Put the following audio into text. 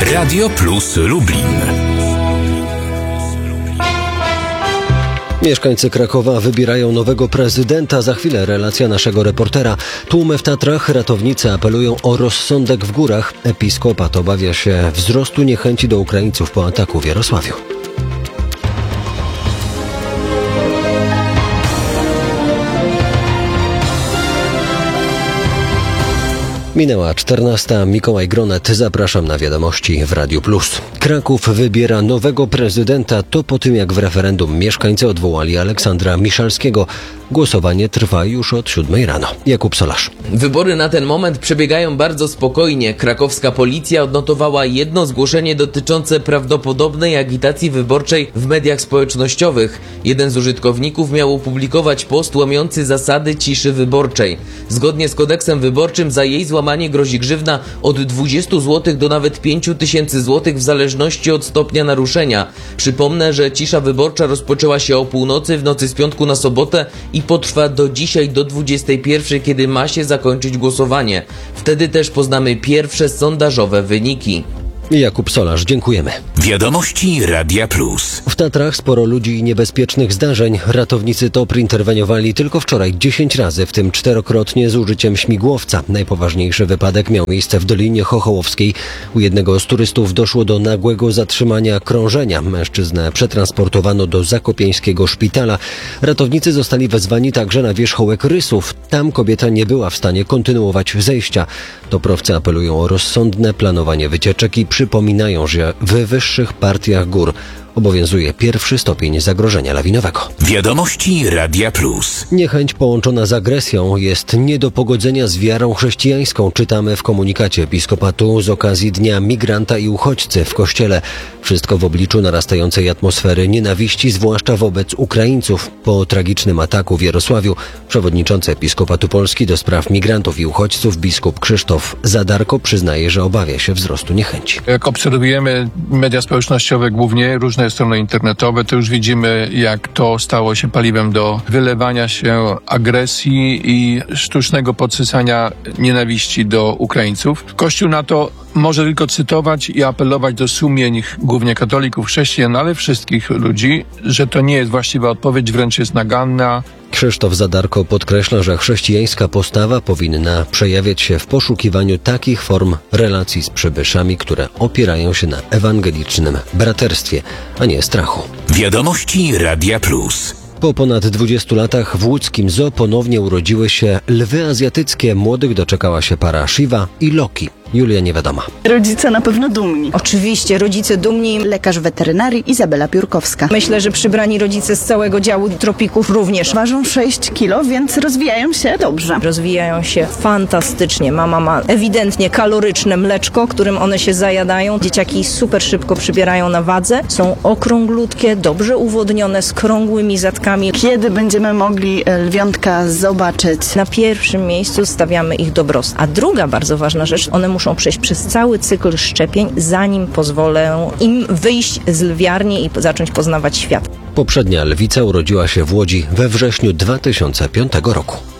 Radio Plus Lublin. Mieszkańcy Krakowa wybierają nowego prezydenta. Za chwilę relacja naszego reportera. Tłumy w Tatrach, ratownicy apelują o rozsądek w górach. Episkopat obawia się wzrostu niechęci do Ukraińców po ataku w Jarosławiu. Minęła 14. Mikołaj Gronet. Zapraszam na wiadomości w Radiu Plus. Kraków wybiera nowego prezydenta. To po tym, jak w referendum mieszkańcy odwołali Aleksandra Miszalskiego. Głosowanie trwa już od 7 rano. Jakub Solarz. Wybory na ten moment przebiegają bardzo spokojnie. Krakowska policja odnotowała jedno zgłoszenie dotyczące prawdopodobnej agitacji wyborczej w mediach społecznościowych. Jeden z użytkowników miał opublikować post łamiący zasady ciszy wyborczej. Zgodnie z kodeksem wyborczym za jej złamanie grozi grzywna od 20 zł do nawet 5 tysięcy złotych w zależności od stopnia naruszenia. Przypomnę, że cisza wyborcza rozpoczęła się o północy w nocy z piątku na sobotę i potrwa do dzisiaj do 21, kiedy ma się zakończyć głosowanie. Wtedy też poznamy pierwsze sondażowe wyniki. Jakub Solarz, dziękujemy. Wiadomości Radia Plus. W Tatrach sporo ludzi i niebezpiecznych zdarzeń. Ratownicy TOPR interweniowali tylko wczoraj 10 razy, w tym 4-krotnie z użyciem śmigłowca. Najpoważniejszy wypadek miał miejsce w Dolinie Chochołowskiej. U jednego z turystów doszło do nagłego zatrzymania krążenia. Mężczyznę przetransportowano do zakopieńskiego szpitala. Ratownicy zostali wezwani także na wierzchołek Rysów. Tam kobieta nie była w stanie kontynuować zejścia. Toprowcy apelują o rozsądne planowanie wycieczek i przypominają, że w wyższych partiach gór obowiązuje pierwszy stopień zagrożenia lawinowego. Wiadomości Radia Plus. Niechęć połączona z agresją jest nie do pogodzenia z wiarą chrześcijańską. Czytamy w komunikacie episkopatu z okazji Dnia Migranta i Uchodźcy w Kościele. Wszystko w obliczu narastającej atmosfery nienawiści, zwłaszcza wobec Ukraińców. Po tragicznym ataku w Jarosławiu przewodniczący Episkopatu Polski do spraw migrantów i uchodźców biskup Krzysztof Zadarko przyznaje, że obawia się wzrostu niechęci. Jak obserwujemy media społecznościowe, głównie różne strony internetowe, to już widzimy, jak to stało się paliwem do wylewania się agresji i sztucznego podsycania nienawiści do Ukraińców. Kościół na to może tylko cytować i apelować do sumień głównie katolików, chrześcijan, ale wszystkich ludzi, że to nie jest właściwa odpowiedź, wręcz jest naganna. Krzysztof Zadarko podkreśla, że chrześcijańska postawa powinna przejawiać się w poszukiwaniu takich form relacji z przybyszami, które opierają się na ewangelicznym braterstwie, a nie strachu. Wiadomości Radia Plus. Po ponad 20 latach w łódzkim zoo ponownie urodziły się lwy azjatyckie. Młodych doczekała się para Shiva i Loki. Julia Niewiadoma. Rodzice na pewno dumni. Oczywiście, rodzice dumni. Lekarz weterynarii Izabela Piórkowska. Myślę, że przybrani rodzice z całego działu tropików również. Ważą 6 kilo, więc rozwijają się dobrze. Rozwijają się fantastycznie. Mama ma ewidentnie kaloryczne mleczko, którym one się zajadają. Dzieciaki super szybko przybierają na wadze. Są okrąglutkie, dobrze uwodnione, z krągłymi zatkami. Kiedy będziemy mogli lwiątka zobaczyć? Na pierwszym miejscu stawiamy ich dobrostan. A druga bardzo ważna rzecz, one muszą przejść przez cały cykl szczepień, zanim pozwolę im wyjść z lwiarni i zacząć poznawać świat. Poprzednia lwica urodziła się w Łodzi we wrześniu 2005 roku.